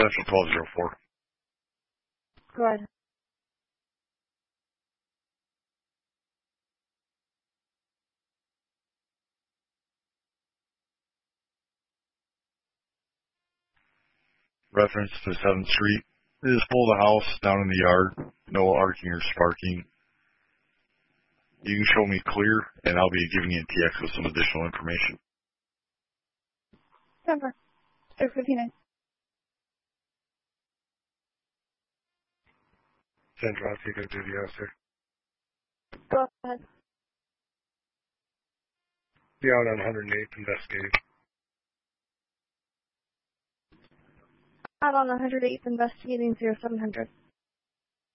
Central 1204. Go ahead. Reference to 7th Street. It is pull the house down in the yard. No arcing or sparking. You can show me clear, and I'll be giving you a TX with some additional information. Denver. 659. Central, I'll take a duty officer. Go ahead. Be out on 108th investigating. Out on 108th investigating 0700.